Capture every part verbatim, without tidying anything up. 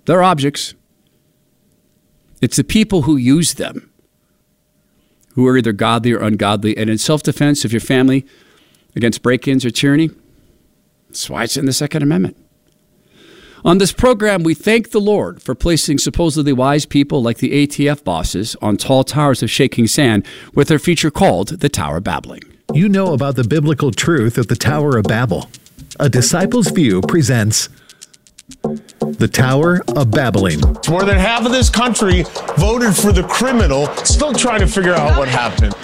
They're objects. It's the people who use them who are either godly or ungodly. And in self-defense of your family against break-ins or tyranny, that's why it's in the Second Amendment. On this program, we thank the Lord for placing supposedly wise people like the A T F bosses on tall towers of shaking sand with their feature called The Tower of Babbling. You know about the biblical truth of the Tower of Babel. A Disciple's View presents The Tower of Babbling. More than half of this country voted for the criminal, still trying to figure out what happened.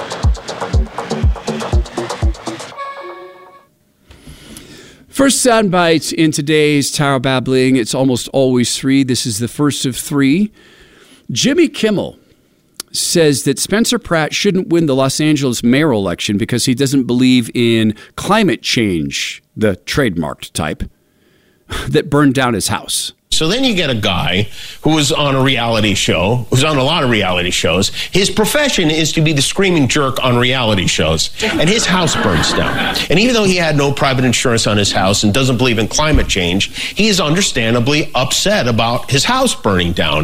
First soundbite in today's Tower of Babbling. It's almost always three. This is the first of three. Jimmy Kimmel says that Spencer Pratt shouldn't win the Los Angeles mayoral election because he doesn't believe in climate change, the trademarked type, that burned down his house. So then you get a guy who was on a reality show, who's on a lot of reality shows. His profession is to be the screaming jerk on reality shows, and his house burns down. And even though he had no private insurance on his house and doesn't believe in climate change, he is understandably upset about his house burning down.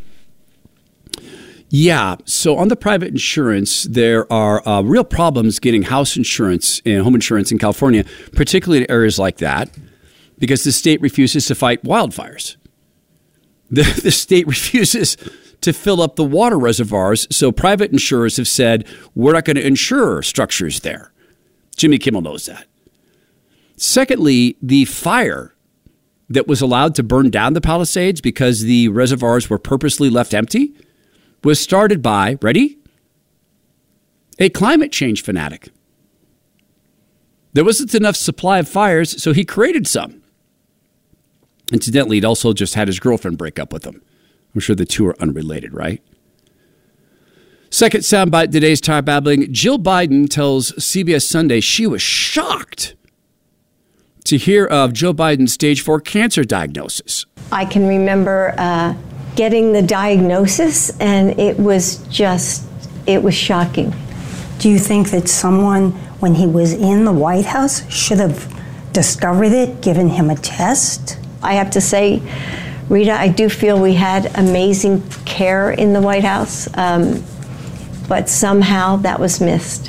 Yeah, so on the private insurance, there are uh, real problems getting house insurance and home insurance in California, particularly in areas like that, because the state refuses to fight wildfires. The, the state refuses to fill up the water reservoirs, so private insurers have said, we're not going to insure structures there. Jimmy Kimmel knows that. Secondly, the fire that was allowed to burn down the Palisades because the reservoirs were purposely left empty was started by, ready? A climate change fanatic. There wasn't enough supply of fires, so he created some. Incidentally, he'd also just had his girlfriend break up with him. I'm sure the two are unrelated, right? Second soundbite, today's Tower of Babbling. Jill Biden tells C B S Sunday she was shocked to hear of Joe Biden's stage four cancer diagnosis. I can remember uh, getting the diagnosis, and it was just, it was shocking. Do you think that someone, when he was in the White House, should have discovered it, given him a test? I have to say, Rita, I do feel we had amazing care in the White House, um, but somehow that was missed.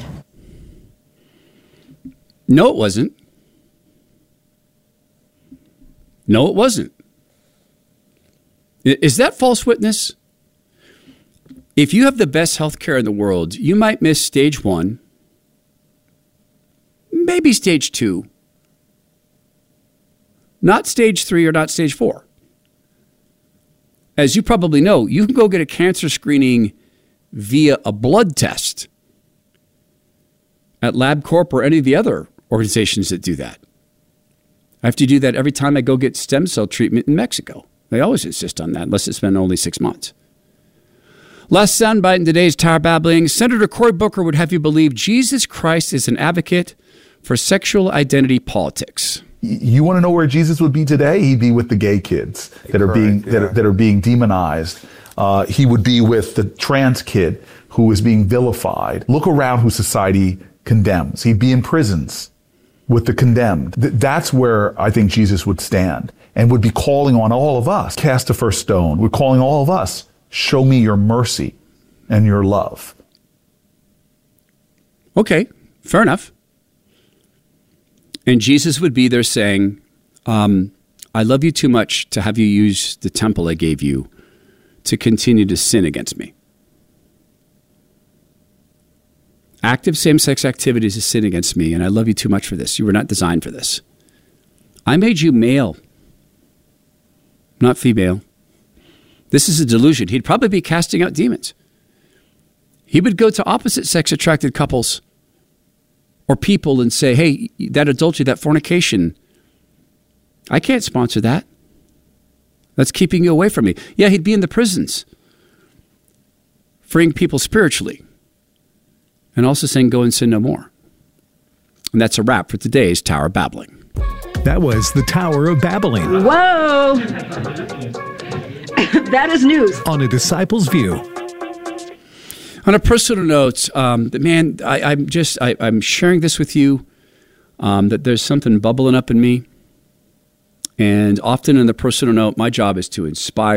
No, it wasn't. No, it wasn't. Is that false witness? If you have the best health care in the world, you might miss stage one, maybe stage two, not stage three or not stage four. As you probably know, you can go get a cancer screening via a blood test at LabCorp or any of the other organizations that do that. I have to do that every time I go get stem cell treatment in Mexico. They always insist on that, unless it's been only six months. Last soundbite in today's Tower Babbling. Senator Cory Booker would have you believe Jesus Christ is an advocate for sexual identity politics. You want to know where Jesus would be today? He'd be with the gay kids that are being yeah. that, are, that are being demonized. Uh, he would be with the trans kid who is being vilified. Look around who society condemns. He'd be in prisons with the condemned. Th- that's where I think Jesus would stand and would be calling on all of us. Cast the first stone. We're calling all of us. Show me your mercy and your love. Okay, fair enough. And Jesus would be there saying, um, I love you too much to have you use the temple I gave you to continue to sin against me. Active same-sex activity is a sin against me, and I love you too much for this. You were not designed for this. I made you male, not female. This is a delusion. He'd probably be casting out demons. He would go to opposite sex attracted couples or people and say, hey, that adultery, that fornication, I can't sponsor that. That's keeping you away from me. Yeah, he'd be in the prisons, freeing people spiritually, and also saying, go and sin no more. And that's a wrap for today's Tower of Babbling. That was the Tower of Babbling. Whoa! That is news. On A Disciple's View. On a personal note, um, man, I, I'm just, I, I'm sharing this with you, um, that there's something bubbling up in me. And often in the personal note, my job is to inspire